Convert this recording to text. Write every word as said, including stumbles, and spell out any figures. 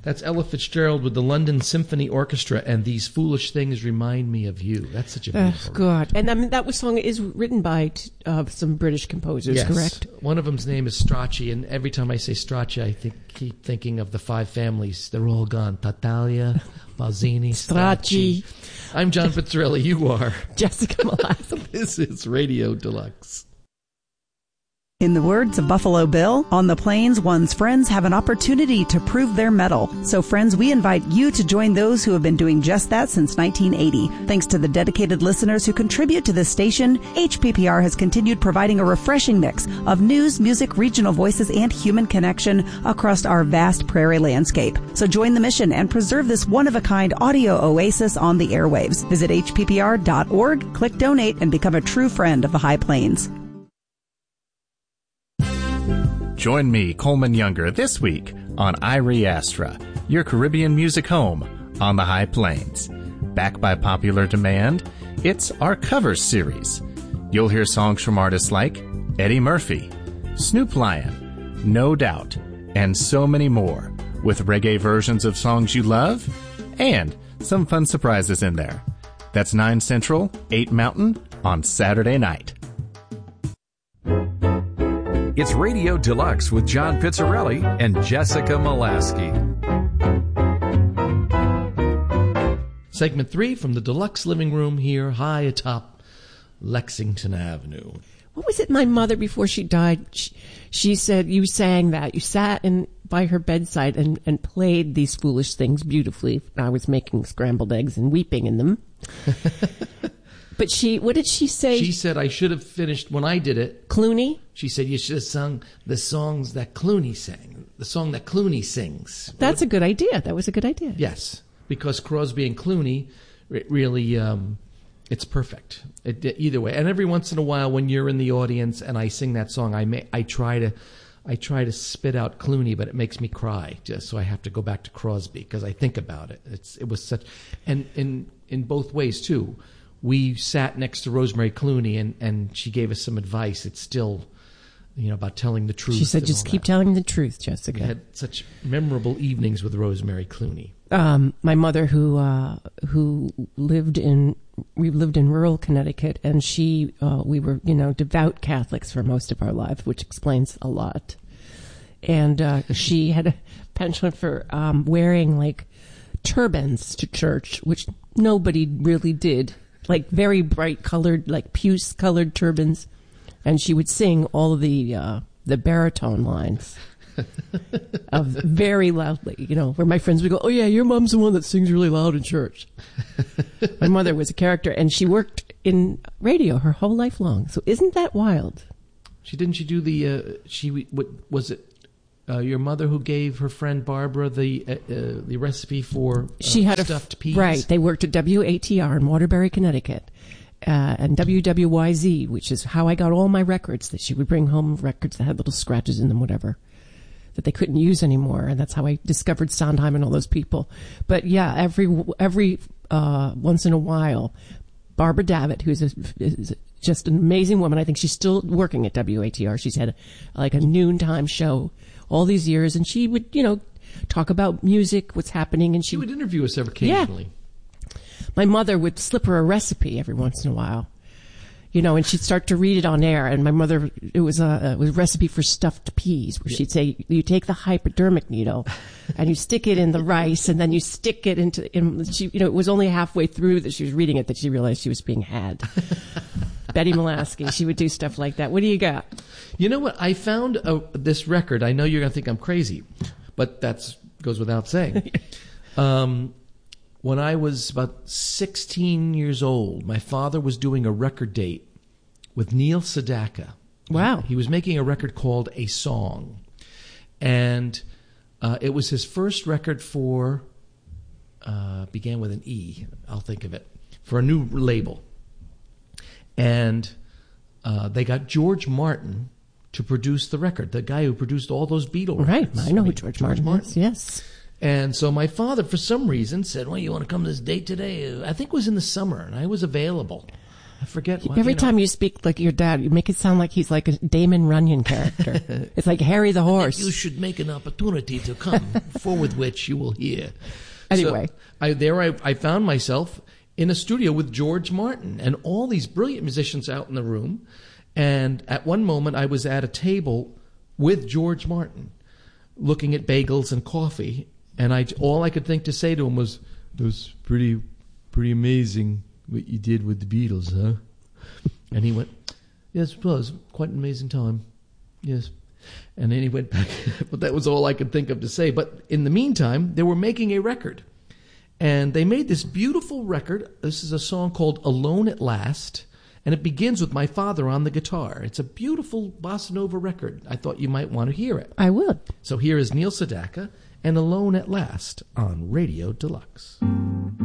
That's Ella Fitzgerald with the London Symphony Orchestra, and These Foolish Things Remind Me of You. That's such a beautiful. Oh, God. And I mean, that was song is written by uh, some British composers, yes. correct? One of them's name is Strachey, and every time I say Strachey, I think, keep thinking of the five families. They're all gone. Tartaglia, Balzini, Strachey. Strachey. I'm John Pizzarelli. You are Jessica Malasky. This is Radio Deluxe. In the words of Buffalo Bill, on the plains, one's friends have an opportunity to prove their mettle. So, friends, we invite you to join those who have been doing just that since nineteen eighty. Thanks to the dedicated listeners who contribute to this station, H P P R has continued providing a refreshing mix of news, music, regional voices, and human connection across our vast prairie landscape. So join the mission and preserve this one-of-a-kind audio oasis on the airwaves. Visit H P P R dot org, click donate, and become a true friend of the High Plains. Join me, Coleman Younger, this week on Irie Astra, your Caribbean music home on the High Plains. Back by popular demand, it's our covers series. You'll hear songs from artists like Eddie Murphy, Snoop Lion, No Doubt, and so many more, with reggae versions of songs you love and some fun surprises in there. That's nine Central, eight Mountain on Saturday night. It's Radio Deluxe with John Pizzarelli and Jessica Malasky. Segment three from the Deluxe Living Room here high atop Lexington Avenue. What was it my mother, before she died, she, she said you sang that. You sat in by her bedside and, and played These Foolish Things beautifully. I was making scrambled eggs and weeping in them. But she, what did she say? She said I should have finished when I did it. Clooney? She said you should have sung the songs that Clooney sang, the song that Clooney sings. That's what? a good idea. That was a good idea. Yes, because Crosby and Clooney, it really, um, it's perfect. It, either way, and every once in a while, when you're in the audience and I sing that song, I may, I try to, I try to spit out Clooney, but it makes me cry. Just so I have to go back to Crosby because I think about it. It's it was such, and in in both ways too. We sat next to Rosemary Clooney, and, and she gave us some advice. It's still, you know, about telling the truth. She said, just keep that. telling the truth, Jessica. We had such memorable evenings with Rosemary Clooney. Um, my mother, who uh, who lived in, we lived in rural Connecticut, and she, uh, we were, you know, devout Catholics for most of our life, which explains a lot. And uh, she had a penchant for um, wearing, like, turbans to church, which nobody really did. Like very bright colored, like puce colored turbans, and she would sing all of the uh, the baritone lines of very loudly. You know, where my friends would go, "Oh yeah, your mom's the one that sings really loud in church." My mother was a character, and she worked in radio her whole life long. So isn't that wild? She didn't she do the uh, she what was it? Uh, your mother who gave her friend Barbara the uh, uh, the recipe for uh, she had stuffed a, peas. Right. They worked at W A T R in Waterbury, Connecticut, uh, and W W Y Z, which is how I got all my records. That she would bring home records that had little scratches in them, whatever, that they couldn't use anymore, and that's how I discovered Sondheim and all those people. But yeah, every every uh, once in a while, Barbara Davitt, who's a, is just an amazing woman. I think she's still working at W A T R. She's had a, like a noontime show all these years, and she would, you know, talk about music, what's happening, and she, she would interview us occasionally. Yeah. My mother would slip her a recipe every once in a while, you know, and she'd start to read it on air. And my mother, it was a, it was a recipe for stuffed peas, where yeah. she'd say, you take the hypodermic needle and you stick it in the rice, and then you stick it into, in, she, you know, it was only halfway through that she was reading it that she realized she was being had. Betty Malasky, she would do stuff like that. What do you got? You know what? I found a, this record. I know you're going to think I'm crazy, but that goes without saying. um, when I was about sixteen years old, my father was doing a record date with Neil Sedaka. Wow. He was making a record called A Song. And uh, it was his first record for, uh, began with an E, I'll think of it, for a new label. And uh, they got George Martin to produce the record, the guy who produced all those Beatles right, records. I know I mean, who George, George Martin, Martin is, yes. And so my father, for some reason, said, well, you want to come to this date today? I think it was in the summer, and I was available. I forget. What, Every you know. time you speak like your dad, you make it sound like he's like a Damon Runyon character. It's like Harry the horse. You should make an opportunity to come, forward which you will hear. Anyway. So I, there I, I found myself in a studio with George Martin and all these brilliant musicians out in the room. And at one moment, I was at a table with George Martin, looking at bagels and coffee. And I, all I could think to say to him was, "It was pretty, pretty amazing what you did with the Beatles, huh?" And he went, "Yes, it was quite an amazing time. Yes." And then he went back. But that was all I could think of to say. But in the meantime, they were making a record. And they made this beautiful record. This is a song called Alone at Last. And it begins with my father on the guitar. It's a beautiful bossa nova record. I thought you might want to hear it. I would. So here is Neil Sedaka and Alone at Last on Radio Deluxe.